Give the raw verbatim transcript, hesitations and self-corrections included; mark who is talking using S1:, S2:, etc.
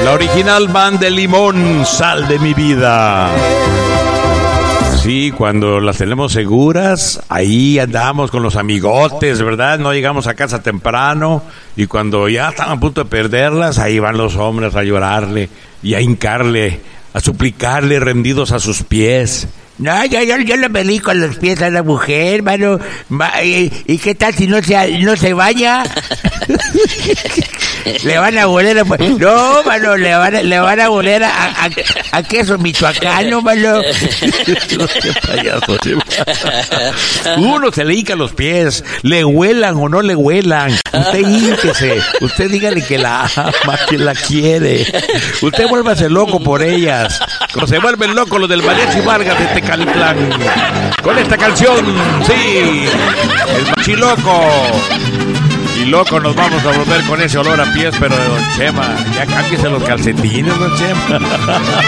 S1: La original Van de Limón, Sal de mi vida. Sí, cuando las tenemos seguras, ahí andamos con los amigotes, ¿verdad? No llegamos a casa temprano y cuando ya están a punto de perderlas, ahí van los hombres a llorarle y a hincarle, a suplicarle rendidos a sus pies.
S2: No, yo, yo, yo le pedí con los pies a la mujer, mano. Ma, y, ¿Y qué tal si no se, no se baña? Le van a voler a... No, mano, le van a, le van a voler a, a, a queso michoacano, mano.
S1: Uno se le hinca los pies, le huelan o no le huelan. Usted hínquese, usted dígale que la ama, que la quiere. Usted vuélvase loco por ellas. Como se vuelven locos los del Mariachi Vargas de Tecalitlán. Con esta canción, sí, el machiloco. Y loco nos vamos a volver con ese olor a pies, pero de Don Chema. Ya cámbiese los calcetines, Don Chema.